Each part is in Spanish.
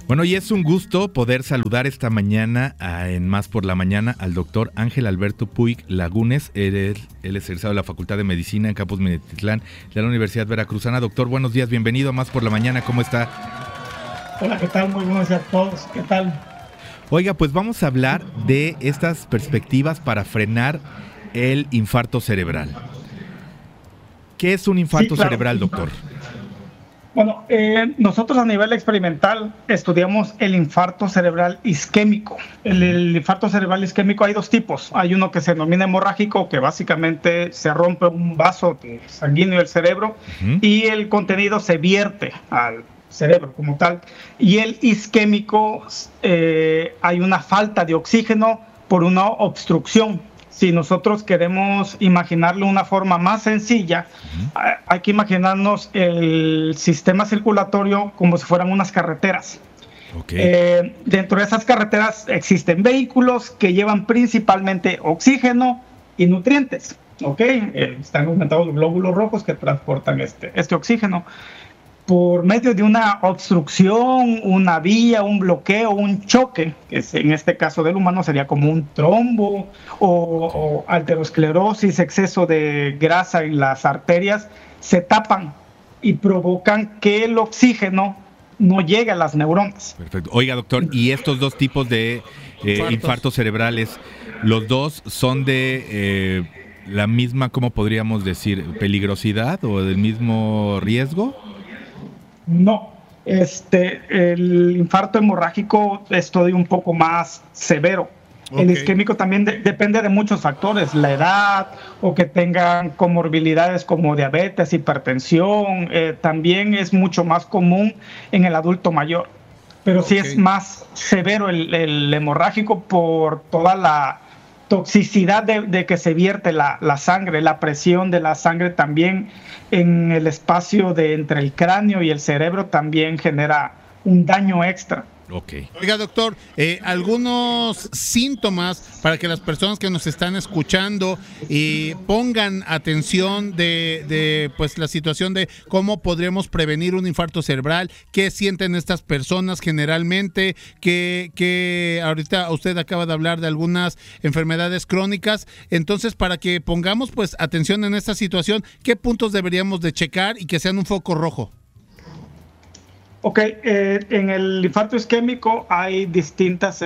Bueno, y es un gusto poder saludar esta mañana en Más por la Mañana al doctor Ángel Alberto Puig Lagunes. Él es egresado de la Facultad de Medicina en Campus Minatitlán de la Universidad Veracruzana. Doctor, buenos días, bienvenido a Más por la Mañana, ¿cómo está? Hola, ¿qué tal? Muy buenos días a todos, ¿qué tal? Oiga, pues vamos a hablar de estas perspectivas para frenar el infarto cerebral. ¿Qué es un infarto cerebral, doctor? Bueno, nosotros a nivel experimental estudiamos el infarto cerebral isquémico. El infarto cerebral isquémico hay dos tipos. Hay uno que se denomina hemorrágico, que básicamente se rompe un vaso sanguíneo del cerebro y el contenido se vierte al cerebro como tal. Y el isquémico, hay una falta de oxígeno por una obstrucción. Si nosotros queremos imaginarlo de una forma más sencilla, hay que imaginarnos el sistema circulatorio como si fueran unas carreteras. Okay. Dentro de esas carreteras existen vehículos que llevan principalmente oxígeno y nutrientes. Están aumentados los glóbulos rojos que transportan este oxígeno. Por medio de una obstrucción, una vía, un bloqueo, un choque, que en este caso del humano sería como un trombo o aterosclerosis, exceso de grasa en las arterias, se tapan y provocan que el oxígeno no llegue a las neuronas. Perfecto. Oiga, doctor, ¿y estos dos tipos de infartos cerebrales, los dos son de la misma, ¿cómo podríamos decir, peligrosidad o del mismo riesgo? No, el infarto hemorrágico es todavía un poco más severo. El isquémico también depende de muchos factores, la edad o que tengan comorbilidades como diabetes, hipertensión. También es mucho más común en el adulto mayor, pero sí es más severo el hemorrágico por toda la toxicidad de que se vierte la sangre, la presión de la sangre también en el espacio entre el cráneo y el cerebro también genera un daño extra. Oiga, doctor, algunos síntomas para que las personas que nos están escuchando pongan atención de pues la situación de cómo podremos prevenir un infarto cerebral, qué sienten estas personas generalmente, que ahorita usted acaba de hablar de algunas enfermedades crónicas, entonces para que pongamos pues atención en esta situación, ¿qué puntos deberíamos de checar y que sean un foco rojo? En el infarto isquémico hay distintas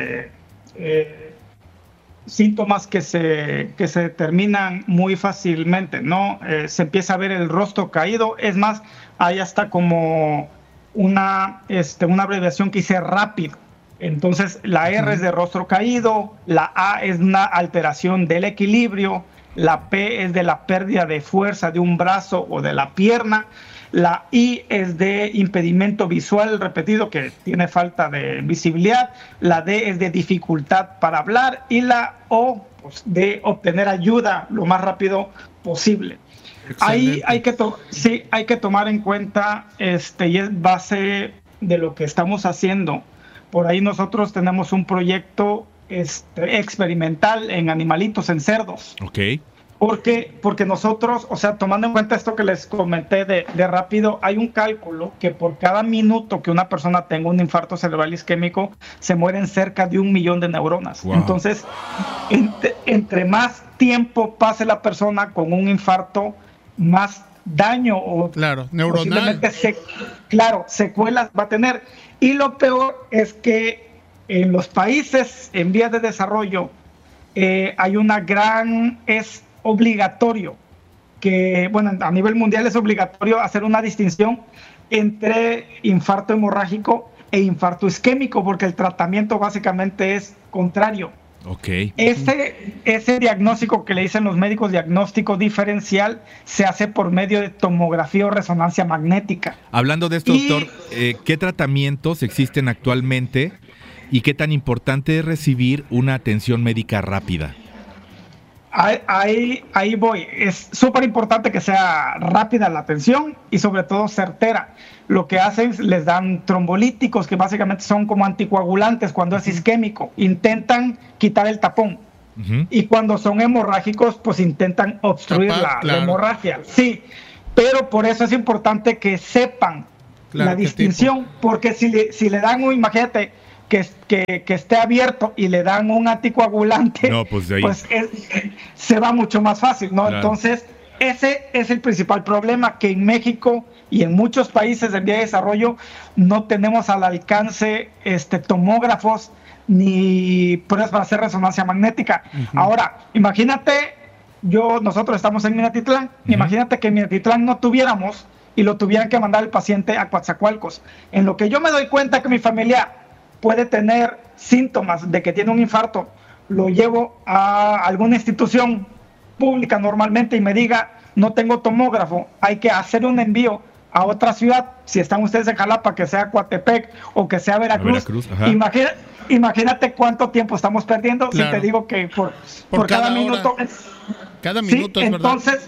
síntomas que se determinan muy fácilmente, ¿no? Se empieza a ver el rostro caído, es más, hay hasta como una abreviación que dice rápido. Entonces, la R es de rostro caído, la A es una alteración del equilibrio, la P es de la pérdida de fuerza de un brazo o de la pierna, la I es de impedimento visual repetido, que tiene falta de visibilidad, la D es de dificultad para hablar y la O pues, de obtener ayuda lo más rápido posible. Ahí hay que tomar en cuenta, y es base de lo que estamos haciendo. Por ahí nosotros tenemos un proyecto experimental en animalitos, en cerdos. Porque nosotros, tomando en cuenta esto que les comenté de rápido, hay un cálculo que por cada minuto que una persona tenga un infarto cerebral isquémico, se mueren cerca de 1 millón de neuronas. Wow. Entonces, entre más tiempo pase la persona con un infarto, más daño o neuronal, secuelas va a tener. Y lo peor es que en los países en vías de desarrollo hay una es obligatorio, a nivel mundial es obligatorio hacer una distinción entre infarto hemorrágico e infarto isquémico, porque el tratamiento básicamente es contrario. Ese diagnóstico que le dicen los médicos, diagnóstico diferencial, se hace por medio de tomografía o resonancia magnética. Hablando de esto, doctor, ¿qué tratamientos existen actualmente y qué tan importante es recibir una atención médica rápida? Ahí voy. Es súper importante que sea rápida la atención y sobre todo certera. Lo que hacen es les dan trombolíticos, que básicamente son como anticoagulantes cuando es isquémico. Intentan quitar el tapón. Y cuando son hemorrágicos, pues intentan obstruir la hemorragia. Sí, pero por eso es importante que sepan la distinción, porque si le dan imagínate que esté abierto y le dan un anticoagulante, pues se va mucho más fácil, ¿no? Claro. Entonces, ese es el principal problema, que en México y en muchos países en vía de desarrollo no tenemos al alcance tomógrafos ni pruebas para hacer resonancia magnética. Ahora, imagínate, nosotros estamos en Minatitlán, imagínate que en Minatitlán no tuviéramos y lo tuvieran que mandar el paciente a Coatzacoalcos. En lo que yo me doy cuenta que mi familia puede tener síntomas de que tiene un infarto, lo llevo a alguna institución pública normalmente y me diga, no tengo tomógrafo, hay que hacer un envío a otra ciudad, si están ustedes en Jalapa, que sea Coatepec o que sea Veracruz. Imagínate cuánto tiempo estamos perdiendo. Claro. Si te digo que por cada minuto. Cada minuto, es verdad.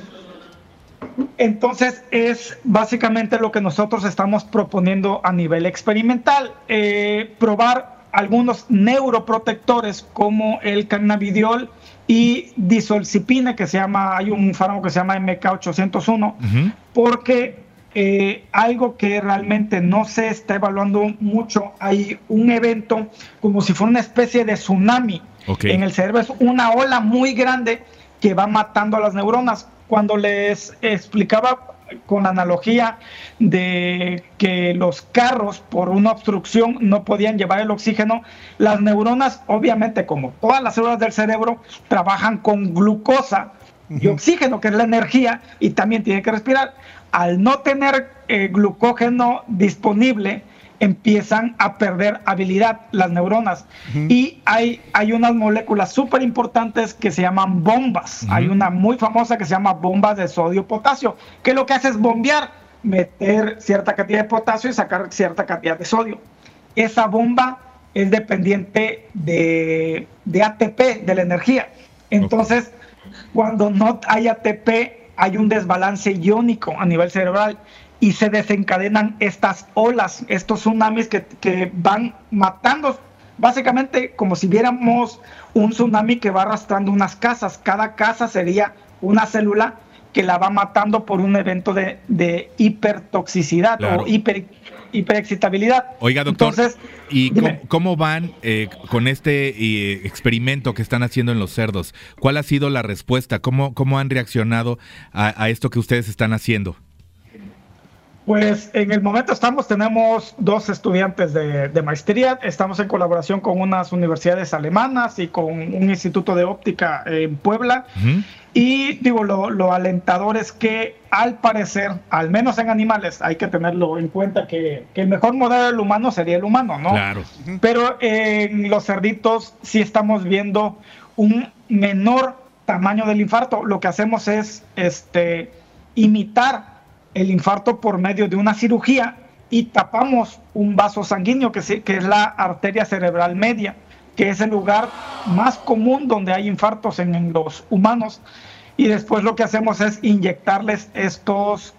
Entonces es básicamente lo que nosotros estamos proponiendo a nivel experimental, probar algunos neuroprotectores como el cannabidiol y disolcipine, hay un fármaco que se llama MK801, porque algo que realmente no se está evaluando mucho, hay un evento como si fuera una especie de tsunami en el cerebro, es una ola muy grande que va matando a las neuronas. Cuando les explicaba con la analogía de que los carros por una obstrucción no podían llevar el oxígeno, las neuronas, obviamente como todas las células del cerebro, trabajan con glucosa y oxígeno, que es la energía, y también tienen que respirar. Al no tener glucógeno disponible, empiezan a perder habilidad las neuronas. Y hay unas moléculas súper importantes que se llaman bombas. Hay una muy famosa que se llama bomba de sodio-potasio, que lo que hace es bombear, meter cierta cantidad de potasio y sacar cierta cantidad de sodio. Esa bomba es dependiente de ATP, de la energía. Entonces, cuando no hay ATP, hay un desbalance iónico a nivel cerebral y se desencadenan estas olas, estos tsunamis que van matando, básicamente como si viéramos un tsunami que va arrastrando unas casas. Cada casa sería una célula que la va matando por un evento de hipertoxicidad, claro, o hiperexcitabilidad. Oiga, doctor, entonces, ¿y cómo van con este experimento que están haciendo en los cerdos? ¿Cuál ha sido la respuesta? ¿Cómo han reaccionado a esto que ustedes están haciendo? Pues en el momento tenemos 2 estudiantes de maestría, estamos en colaboración con unas universidades alemanas y con un instituto de óptica en Puebla. Y digo, lo alentador es que al parecer, al menos en animales, hay que tenerlo en cuenta que el mejor modelo del humano sería el humano, ¿no? Claro. Pero en los cerditos sí estamos viendo un menor tamaño del infarto. Lo que hacemos es imitar el infarto por medio de una cirugía y tapamos un vaso sanguíneo que es la arteria cerebral media, que es el lugar más común donde hay infartos en los humanos, y después lo que hacemos es inyectarles estos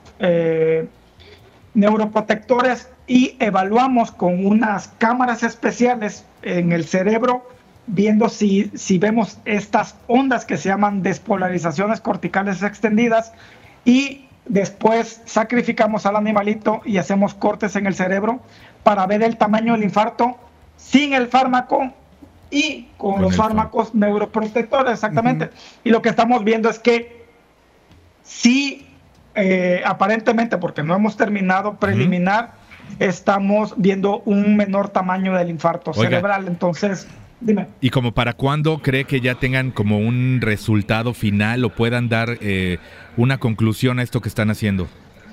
neuroprotectores y evaluamos con unas cámaras especiales en el cerebro, viendo si vemos estas ondas que se llaman despolarizaciones corticales extendidas, y después sacrificamos al animalito y hacemos cortes en el cerebro para ver el tamaño del infarto sin el fármaco y con los fármacos neuroprotectores, exactamente. Y lo que estamos viendo es que sí, aparentemente, porque no hemos terminado preliminar, estamos viendo un menor tamaño del infarto cerebral. Entonces, dime. ¿Y como para cuándo cree que ya tengan como un resultado final o puedan dar una conclusión a esto que están haciendo?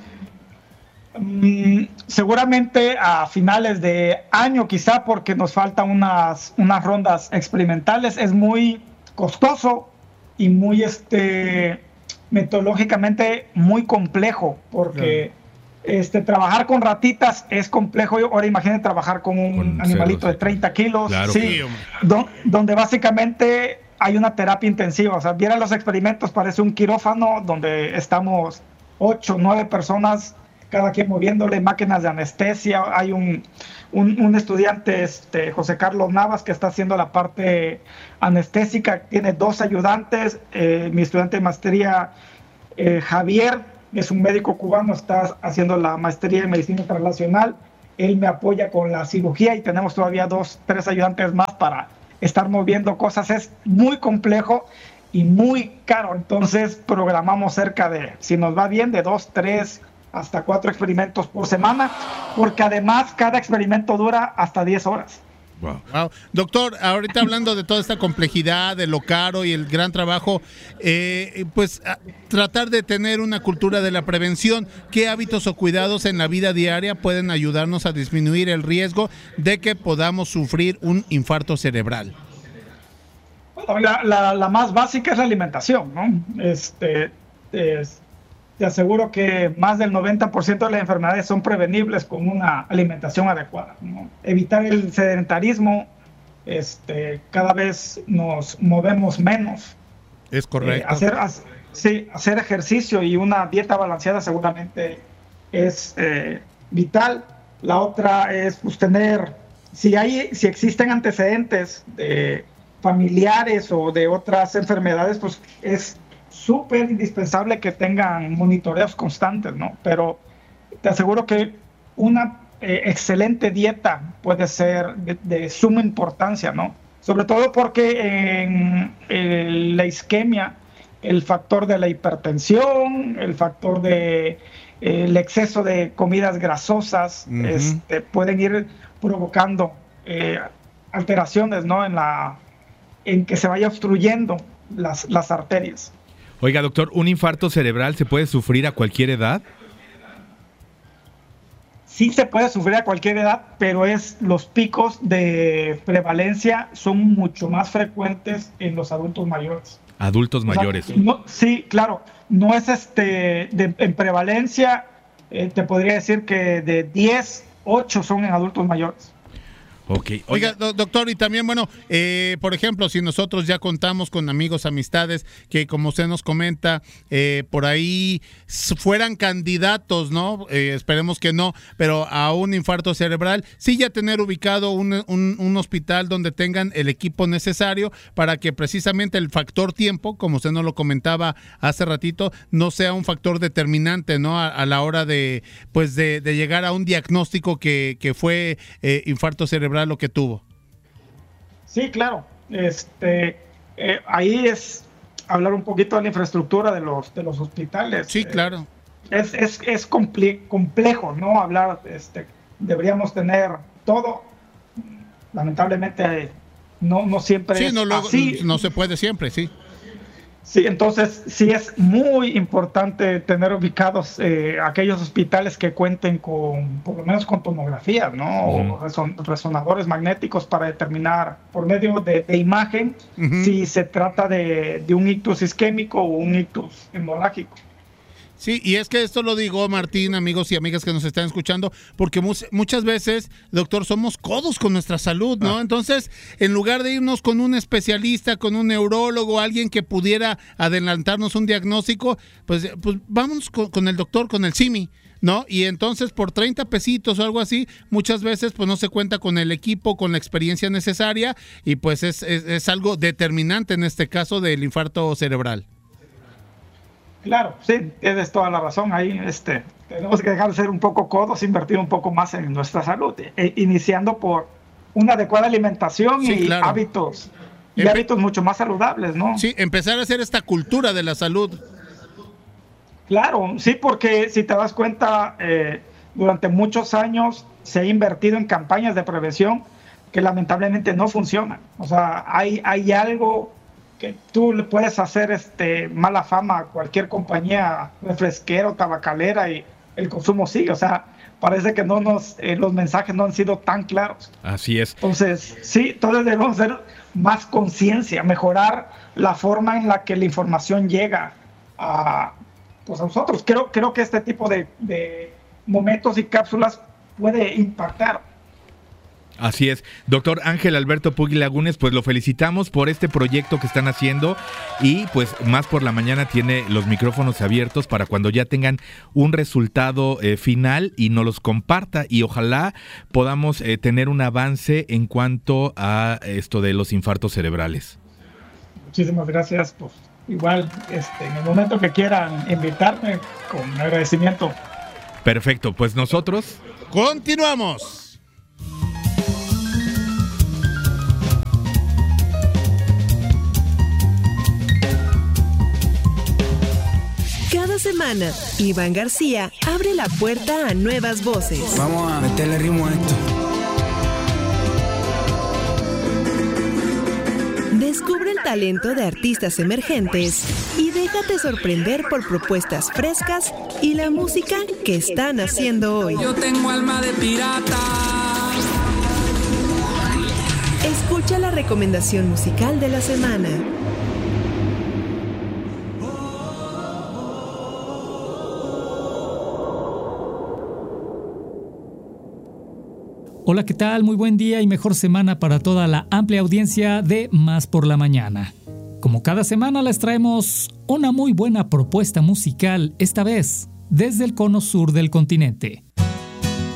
Seguramente a finales de año, quizá, porque nos faltan unas rondas experimentales. Es muy costoso y muy metodológicamente muy complejo, porque trabajar con ratitas es complejo. Ahora imaginen trabajar con un animalito de 30 kilos, claro, sí, donde básicamente hay una terapia intensiva. O sea, vieran los experimentos, parece un quirófano donde estamos 8 o 9 personas, cada quien moviéndole, máquinas de anestesia. Hay un estudiante, José Carlos Navas, que está haciendo la parte anestésica, tiene 2 ayudantes, mi estudiante de maestría, Javier, es un médico cubano, está haciendo la maestría en medicina internacional. Él me apoya con la cirugía y tenemos todavía 2, 3 ayudantes más para estar moviendo cosas. Es muy complejo y muy caro, entonces programamos cerca de, si nos va bien, de 2, 3 hasta 4 experimentos por semana, porque además cada experimento dura hasta 10 horas. Wow. Doctor, ahorita hablando de toda esta complejidad, de lo caro y el gran trabajo, pues tratar de tener una cultura de la prevención, ¿qué hábitos o cuidados en la vida diaria pueden ayudarnos a disminuir el riesgo de que podamos sufrir un infarto cerebral? Bueno, la más básica es la alimentación, ¿no? Te aseguro que más del 90% de las enfermedades son prevenibles con una alimentación adecuada, ¿no? Evitar el sedentarismo, cada vez nos movemos menos. Es correcto. Hacer ejercicio y una dieta balanceada seguramente es vital. La otra es pues, tener, si existen antecedentes de familiares o de otras enfermedades, pues es súper indispensable que tengan monitoreos constantes, ¿no? Pero te aseguro que una excelente dieta puede ser de suma importancia, ¿no? Sobre todo porque en la isquemia, el factor de la hipertensión, el factor de el exceso de comidas grasosas, pueden ir provocando alteraciones, ¿no? En que se vaya obstruyendo las arterias. Oiga, doctor, ¿un infarto cerebral se puede sufrir a cualquier edad? Sí se puede sufrir a cualquier edad, pero los picos de prevalencia son mucho más frecuentes en los adultos mayores. Adultos mayores. Sí, claro. No es en prevalencia, te podría decir que de 10, 8 son en adultos mayores. Okay. Oiga, doctor, y también, bueno, por ejemplo, si nosotros ya contamos con amigos, amistades, que como usted nos comenta, por ahí fueran candidatos, ¿no? Esperemos que no, pero a un infarto cerebral, sí ya tener ubicado un hospital donde tengan el equipo necesario para que precisamente el factor tiempo, como usted nos lo comentaba hace ratito, no sea un factor determinante, ¿no? A la hora de llegar a un diagnóstico que fue infarto cerebral lo que tuvo. Sí, claro. Ahí es hablar un poquito de la infraestructura de los hospitales. Sí, claro. Es complejo, ¿no? Hablar, deberíamos tener todo. Lamentablemente no siempre es así. No se puede siempre, sí. Sí, entonces sí es muy importante tener ubicados aquellos hospitales que cuenten por lo menos con tomografías, ¿no? O resonadores magnéticos para determinar por medio de imagen si se trata de un ictus isquémico o un ictus hemorrágico. Sí, y es que esto lo digo, Martín, amigos y amigas que nos están escuchando, porque muchas veces, doctor, somos codos con nuestra salud, ¿no? Entonces, en lugar de irnos con un especialista, con un neurólogo, alguien que pudiera adelantarnos un diagnóstico, pues vamos con el doctor, con el SIMI, ¿no? Y entonces por 30 pesitos o algo así, muchas veces pues no se cuenta con el equipo, con la experiencia necesaria, y pues es algo determinante en este caso del infarto cerebral. Claro, sí, tienes toda la razón. Ahí tenemos que dejar de ser un poco codos, invertir un poco más en nuestra salud, iniciando por una adecuada alimentación hábitos mucho más saludables, ¿no? Sí, empezar a hacer esta cultura de la salud. Claro, sí, porque si te das cuenta, durante muchos años se ha invertido en campañas de prevención que lamentablemente no funcionan. O sea, hay algo que tú le puedes hacer mala fama a cualquier compañía refresquera o tabacalera y el consumo sigue. O sea, parece que los mensajes no han sido tan claros. Así es. Entonces, sí, todos debemos hacer más conciencia, mejorar la forma en la que la información llega a nosotros. Creo que este tipo de momentos y cápsulas puede impactar. Así es. Doctor Ángel Alberto Puig Lagunes, pues lo felicitamos por este proyecto que están haciendo y pues Más por la Mañana tiene los micrófonos abiertos para cuando ya tengan un resultado final y nos los comparta, y ojalá podamos tener un avance en cuanto a esto de los infartos cerebrales. Muchísimas gracias. Pues igual, en el momento que quieran invitarme, con agradecimiento. Perfecto, pues nosotros continuamos. Cada semana, Iván García abre la puerta a nuevas voces. Vamos a meterle ritmo a esto. Descubre el talento de artistas emergentes y déjate sorprender por propuestas frescas y la música que están haciendo hoy. Yo tengo alma de pirata. Escucha la recomendación musical de la semana. Hola, ¿qué tal? Muy buen día y mejor semana para toda la amplia audiencia de Más por la Mañana. Como cada semana les traemos una muy buena propuesta musical, esta vez desde el cono sur del continente.